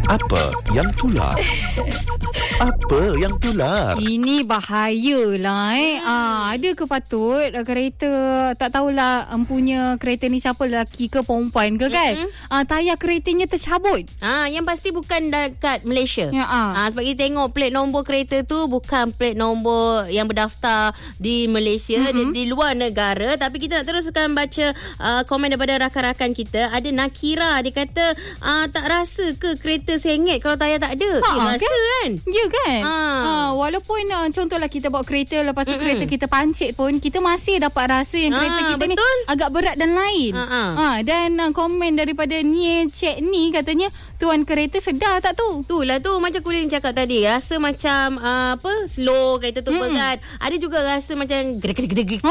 Apa yang tular? Apa yang tular? Ini bahayalah ada ke patut kereta, tak tahulah empunya kereta ni siapa, lelaki ke perempuan ke kan, tayar keretanya tercabut. Yang pasti bukan dekat Malaysia. Sebab kita tengok plate nombor kereta tu bukan plate nombor yang berdaftar di Malaysia, di luar negara. Tapi kita nak teruskan baca komen daripada rakan-rakan kita. Ada Nakira, dia kata tak rasa ke kereta sengit kalau tayar tak ada? Rasa kan? Ya kan? Walaupun contohlah kita bawa kereta, lepas tu kereta kita pancit pun, kita masih dapat rasa yang kereta kita betul. ni agak berat dan lain. Dan komen daripada Nie Cek ni katanya, tuan kereta sedar tak tu? Itulah tu, macam Kulin cakap tadi, rasa macam slow kereta tu berat. Ada juga rasa macam gede-gede.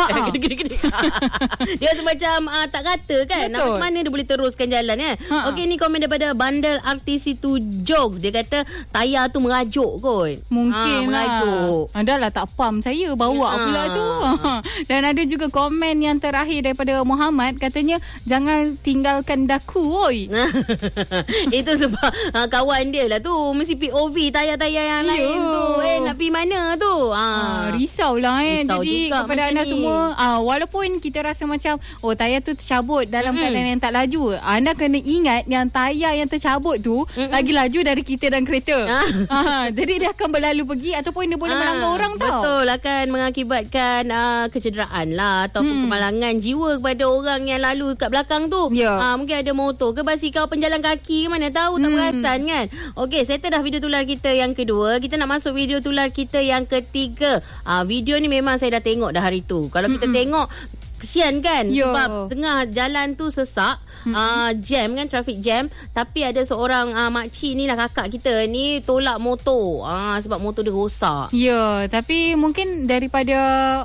Dia rasa macam tak rata kan. Macam mana dia boleh teruskan jalan kan? Okey, ni komen daripada Bandel RTC 7. Dia kata tayar tu merajuk kot. Mungkin merajuk. Dah lah tak pam saya bawa pula tu. Dan ada juga komen yang terakhir daripada Muhammad, katanya jangan tinggalkan daku oi. Itu sebab kawan dia lah tu mesti POV tayar-tayar yang lain tu. Nak pergi mana tu? Risaulah Risau jadi juga kepada anda semua, walaupun kita rasa macam tayar tu tercabut dalam keadaan yang tak laju, anda kena ingat yang tayar yang tercabut tu lagi laju dari kita dan kereta. Jadi dia akan berlalu pergi ataupun dia boleh melanggar orang tau. Betul, akan mengakibatkan kecederaan lah ataupun kemalangan jiwa kepada orang yang lalu kat belakang tu. Mungkin ada motor ke basikal, penjalan kaki ke, mana tahu, tak perasan kan. Okey, settle dah video tular kita yang kedua. Kita nak masuk video tular kita yang ketiga. Video ni memang saya dah tengok dah hari tu. Kalau kita tengok, kesian kan. Sebab tengah jalan tu sesak, jam kan, traffic jam. Tapi ada seorang makcik ni lah, kakak kita ni tolak motor sebab motor dia rosak. Tapi mungkin daripada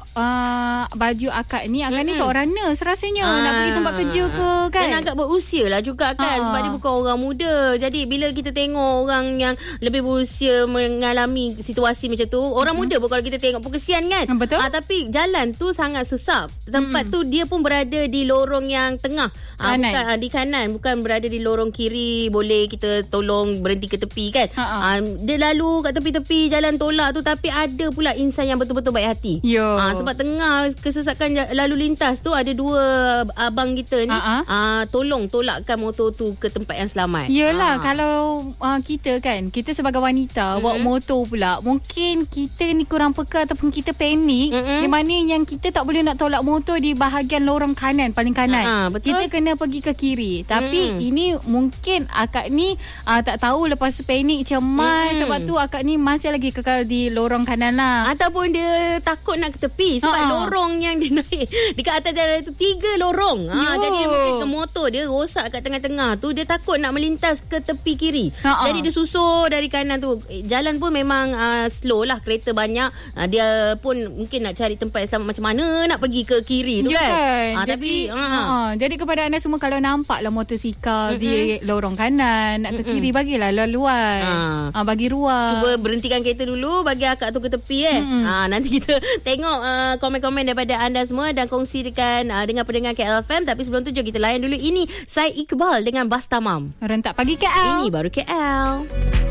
baju akak ni, akak ni seorang nurse rasanya, nak pergi tempat kerja ke kan. Dan agak berusia lah juga kan, sebab dia bukan orang muda. Jadi bila kita tengok orang yang lebih berusia mengalami situasi macam tu, orang muda pun kalau kita tengok pun kesian kan. Betul. Tapi jalan tu sangat sesak. Tempat tu dia pun berada di lorong yang tengah, bukan di kanan, bukan berada di lorong kiri boleh kita tolong berhenti ke tepi kan. Dia lalu kat tepi-tepi jalan tolak tu, tapi ada pula insan yang betul-betul baik hati. Sebab tengah kesesakan lalu lintas tu, ada dua abang kita ni tolong tolakkan motor tu ke tempat yang selamat. Yelah, kalau kita kan, kita sebagai wanita bawa motor pula, mungkin kita ni kurang peka ataupun kita panik, di mana yang kita tak boleh nak tolak motor di bahagian lorong kanan, paling kanan. Kita kena pergi ke kiri. Tapi ini mungkin akak ni tak tahu, lepas tu panik, cemas, sebab tu akak ni masih lagi kekal di lorong kanan lah. Ataupun dia takut nak ke tepi sebab lorong yang dia naik dekat atas jalan tu 3 lorong. Jadi mungkin ke motor dia rosak kat tengah-tengah tu, dia takut nak melintas ke tepi kiri. Jadi dia susur dari kanan tu. Jalan pun memang slow lah, kereta banyak. Dia pun mungkin nak cari tempat yang selamat, macam mana nak pergi ke kiri tu kan. Jadi kepada anda semua, kalau nampak lah motosikal di lorong kanan nak ke kiri, bagilah laluan, bagi ruang. Cuba berhentikan kereta dulu, bagi akak tu ke tepi nanti kita tengok komen-komen daripada anda semua dan kongsikan dengan pendengar KLFM. Tapi sebelum tu, jom kita layan dulu. Ini saya Iqbal dengan Bastamam, Rentak Pagi KL. Ini baru KL.